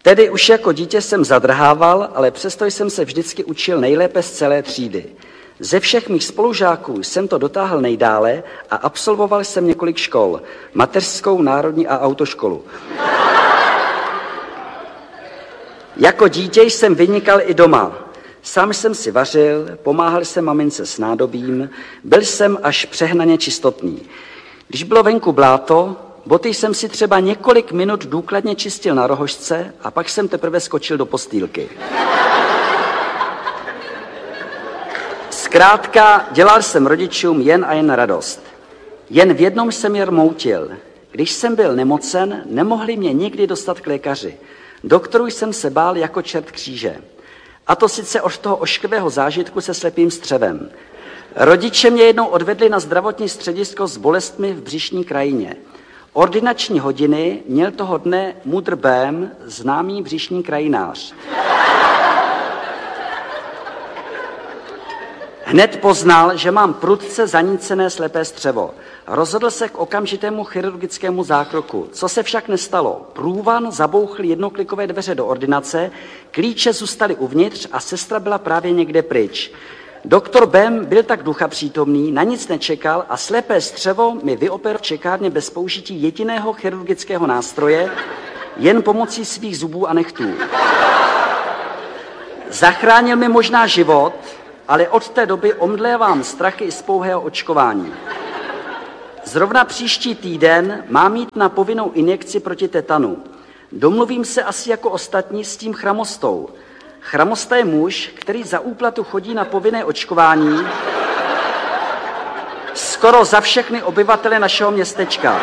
Tedy už jako dítě jsem zadrhával, ale přesto jsem se vždycky učil nejlépe z celé třídy. Ze všech mých spolužáků jsem to dotáhl nejdále a absolvoval jsem několik škol. Mateřskou, národní a autoškolu. Jako dítě jsem vynikal i doma. Sám jsem si vařil, pomáhal jsem mamince s nádobím, byl jsem až přehnaně čistotný. Když bylo venku bláto, boty jsem si třeba několik minut důkladně čistil na rohožce a pak jsem teprve skočil do postýlky. Zkrátka, dělal jsem rodičům jen a jen radost. Jen v jednom jsem je rmoutil. Když jsem byl nemocen, nemohli mě nikdy dostat k lékaři. Doktorů jsem se bál jako čert kříže. A to sice od toho ošklivého zážitku se slepým střevem. Rodiče mě jednou odvedli na zdravotní středisko s bolestmi v břišní krajině. Ordinační hodiny měl toho dne Mudr Bém, známý břišní krajinář. Hned poznal, že mám prudce zanícené slepé střevo. Rozhodl se k okamžitému chirurgickému zákroku. Co se však nestalo? Průvan zabouchl jednoklikové dveře do ordinace, klíče zůstaly uvnitř a sestra byla právě někde pryč. Doktor Bem byl tak duchapřítomný, na nic nečekal a slepé střevo mi vyoperoval v čekárně bez použití jediného chirurgického nástroje, jen pomocí svých zubů a nechtů. Zachránil mi možná život, ale od té doby omdlévám strachy i z pouhého očkování. Zrovna příští týden mám mít na povinnou injekci proti tetanu. Domluvím se asi jako ostatní s tím chramostou. Chramosta je muž, který za úplatu chodí na povinné očkování skoro za všechny obyvatele našeho městečka.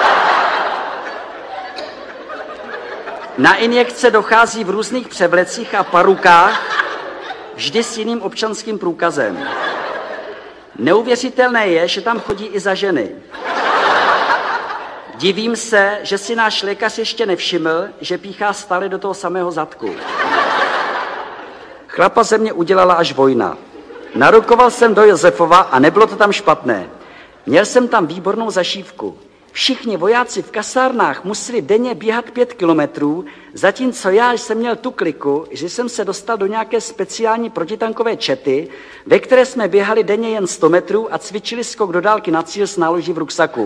Na injekce dochází v různých převlecích a parukách, vždy s jiným občanským průkazem. Neuvěřitelné je, že tam chodí i za ženy. Divím se, že si náš lékař ještě nevšiml, že píchá stále do toho samého zadku. Chlapa ze mě udělala až vojna. Narukoval jsem do Josefova a nebylo to tam špatné. Měl jsem tam výbornou zašívku. Všichni vojáci v kasárnách museli denně běhat 5 kilometrů, zatímco já jsem měl tu kliku, že jsem se dostal do nějaké speciální protitankové čety, ve které jsme běhali denně jen 100 metrů a cvičili skok do dálky na cíl s náloží v ruksaku.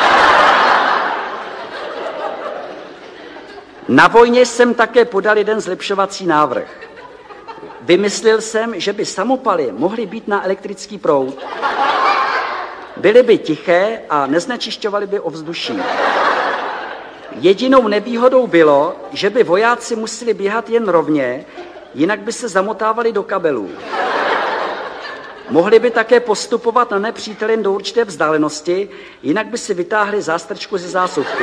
Na vojně jsem také podal jeden zlepšovací návrh. Vymyslel jsem, že by samopaly mohly být na elektrický proud. Byly by tiché a neznečišťovaly by ovzduší. Jedinou nevýhodou bylo, že by vojáci museli běhat jen rovně, jinak by se zamotávali do kabelů. Mohli by také postupovat na nepřítele do určité vzdálenosti, jinak by si vytáhli zástrčku ze zásuvky.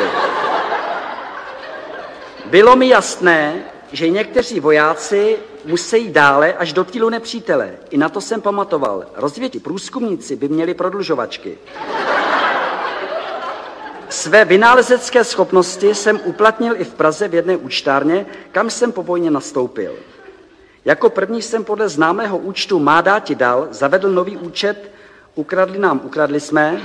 Bylo mi jasné, že někteří vojáci musí jít dále až do týlu nepřítele. I na to jsem pamatoval. Rozvětí průzkumníci by měli prodlužovačky. Své vynálezecké schopnosti jsem uplatnil i v Praze v jedné účtárně, kam jsem po vojně nastoupil. Jako první jsem podle známého účtu Má dáti dal zavedl nový účet Ukradli nám, ukradli jsme.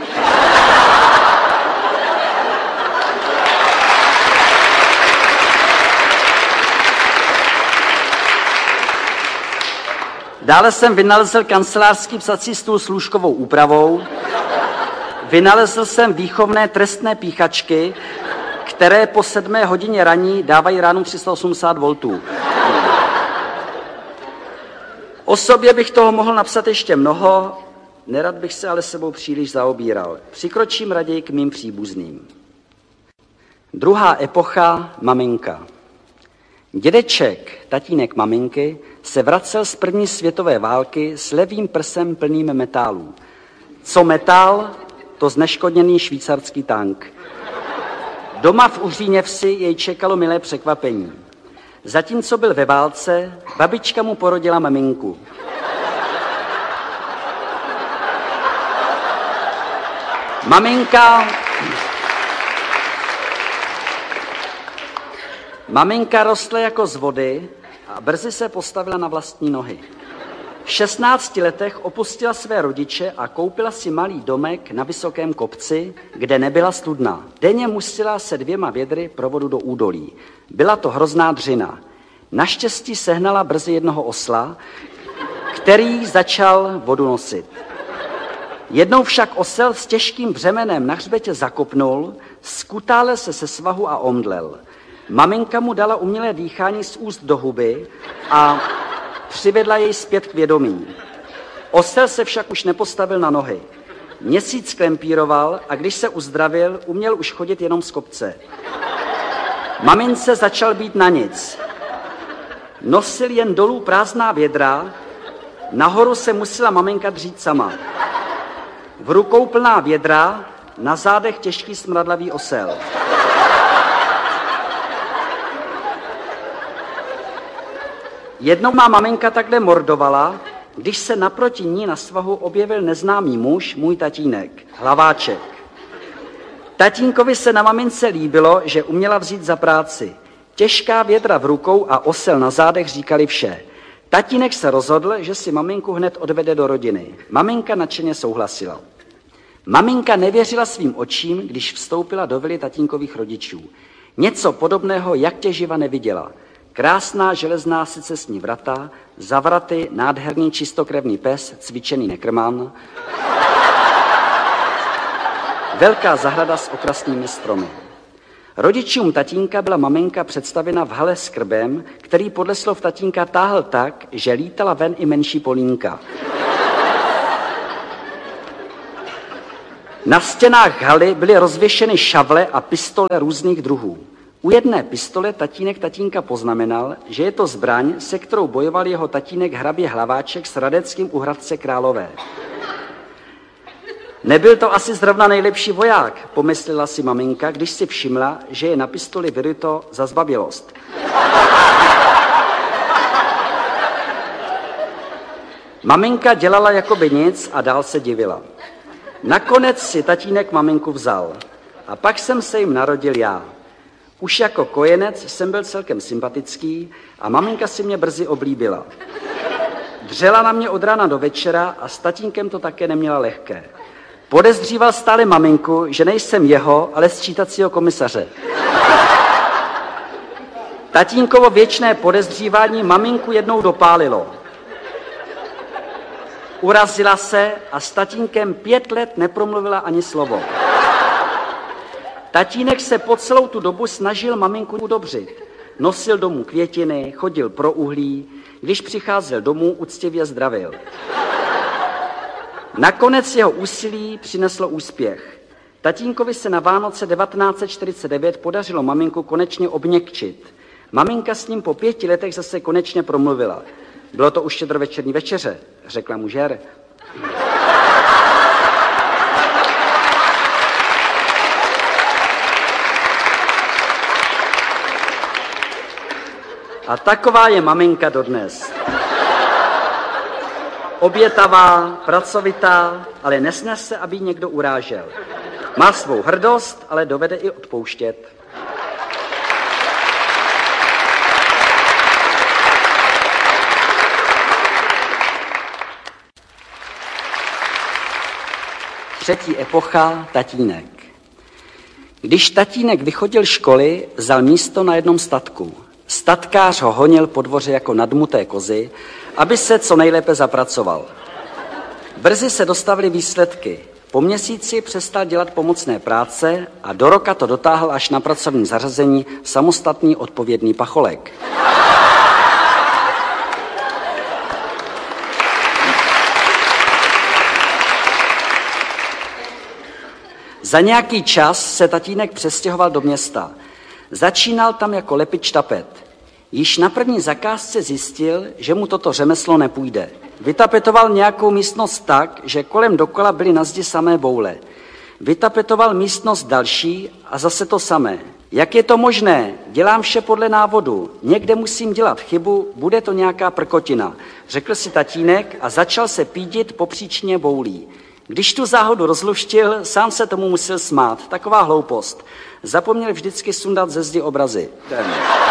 Dále jsem vynalezl kancelářský psací stůl s lůžkovou úpravou. Vynalezl jsem výchovné trestné píchačky, které po 7 hodině raní dávají ránu 380 V. O sobě bych toho mohl napsat ještě mnoho, nerad bych se ale sebou příliš zaobíral. Přikročím raději k mým příbuzným. Druhá epocha, maminka. Dědeček, tatínek maminky, se vracel z první světové války s levým prsem plným metálů. Co metál, to zneškodněný švýcarský tank. Doma v Uhříněvsi jej čekalo milé překvapení. Zatímco byl ve válce, babička mu porodila maminku. Maminka rostla jako z vody a brzy se postavila na vlastní nohy. V 16 letech opustila své rodiče a koupila si malý domek na vysokém kopci, kde nebyla studna. Denně musela se 2 vědry pro vodu do údolí. Byla to hrozná dřina. Naštěstí sehnala brzy jednoho osla, který začal vodu nosit. Jednou však osel s těžkým břemenem na hřbetě zakopnul, skutálel se se svahu a omdlel. Maminka mu dala umělé dýchání z úst do huby a přivedla jej zpět k vědomí. Osel se však už nepostavil na nohy. Měsíc klempíroval a když se uzdravil, uměl už chodit jenom z kopce. Mamince začal být na nic. Nosil jen dolů prázdná vědra, nahoru se musela maminka dřít sama. V rukou plná vědra, na zádech těžký smradlavý osel. Jednou má maminka takhle mordovala, když se naproti ní na svahu objevil neznámý muž, můj tatínek, Hlaváček. Tatínkovi se na mamince líbilo, že uměla vzít za práci. Těžká vědra v rukou a osel na zádech říkali vše. Tatínek se rozhodl, že si maminku hned odvede do rodiny. Maminka nadšeně souhlasila. Maminka nevěřila svým očím, když vstoupila do vily tatínkových rodičů. Něco podobného jak těživa neviděla. Krásná železná secesní vrata, za vraty nádherný čistokrevný pes, cvičený nekrman, velká zahrada s okrasnými stromy. Rodičům tatínka byla maminka představena v hale s krbem, který podle slov tatínka táhl tak, že lítala ven i menší polínka. Na stěnách haly byly rozvěšeny šavle a pistole různých druhů. U jedné pistole tatínek tatínka poznamenal, že je to zbraň, se kterou bojoval jeho tatínek hrabě Hlaváček s Radeckým u Hradce Králové. Nebyl to asi zrovna nejlepší voják, pomyslela si maminka, když si všimla, že je na pistoli vyryto za zbabělost. Maminka dělala jakoby nic a dál se divila. Nakonec si tatínek maminku vzal a pak jsem se jim narodil já. Už jako kojenec jsem byl celkem sympatický a maminka si mě brzy oblíbila. Dřela na mě od rána do večera a s tatínkem to také neměla lehké. Podezříval stále maminku, že nejsem jeho, ale sčítacího komisaře. Tatínkovo věčné podezřívání maminku jednou dopálilo. Urazila se a s tatínkem 5 let nepromluvila ani slovo. Tatínek se po celou tu dobu snažil maminku udobřit. Nosil domů květiny, chodil pro uhlí, když přicházel domů, uctivě zdravil. Nakonec jeho úsilí přineslo úspěch. Tatínkovi se na Vánoce 1949 podařilo maminku konečně obněkčit. Maminka s ním po 5 letech zase konečně promluvila. Bylo to už štědrovečerní večeře, řekla mu žer. A taková je maminka dodnes. Obětavá, pracovitá, ale nesnese, aby ji někdo urážel. Má svou hrdost, ale dovede i odpouštět. Třetí epocha, tatínek. Když tatínek vychodil školy, vzal místo na jednom statku. Statkář ho honil po dvoře jako nadmuté kozy, aby se co nejlépe zapracoval. Brzy se dostavily výsledky. Po měsíci přestal dělat pomocné práce a do roka to dotáhl až na pracovní zařazení samostatný odpovědný pacholek. Za nějaký čas se tatínek přestěhoval do města. Začínal tam jako lepič tapet. Již na první zakázce zjistil, že mu toto řemeslo nepůjde. Vytapetoval nějakou místnost tak, že kolem dokola byly na zdi samé boule. Vytapetoval místnost další a zase to samé. Jak je to možné? Dělám vše podle návodu. Někde musím dělat chybu, bude to nějaká prkotina, řekl si tatínek a začal se pídit po příčině boulí. Když tu záhodu rozluštil, sám se tomu musel smát. Taková hloupost. Zapomněl vždycky sundat ze zdi obrazy.